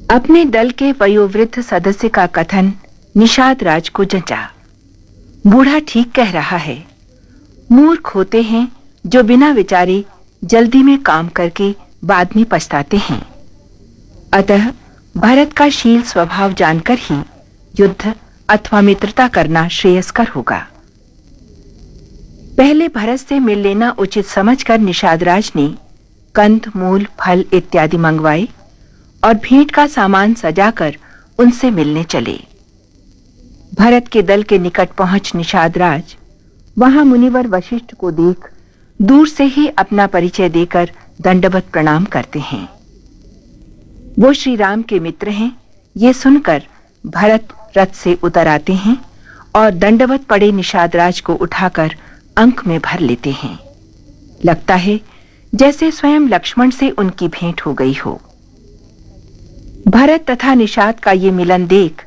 अपने दल के वयोवृद्ध सदस्य का कथन निषाद राज को जंचा। बूढ़ा ठीक कह रहा है। मूर्ख होते हैं जो बिना विचारे जल्दी में काम करके बाद में पछताते हैं। अतः भरत का शील स्वभाव जानकर ही युद्ध अथवा मित्रता करना श्रेयस्कर होगा। पहले भरत से मिल लेना उचित समझकर निषाद राज ने कंद, मूल, फल इत्यादि मंगवाए और भेंट का सामान सजाकर उनसे मिलने चले। भरत के दल के निकट पहुंच निषाद राज वहां मुनिवर वशिष्ठ को देख दूर से ही अपना परिचय देकर दंडवत प्रणाम करते हैं। वो श्री राम के मित्र हैं। ये सुनकर भरत रथ से उतर आते हैं और दंडवत पड़े निषाद राज को उठाकर अंक में भर लेते हैं। लगता है जैसे स्वयं लक्ष्मण से उनकी भेंट हो गई हो। भरत तथा निषाद का ये मिलन देख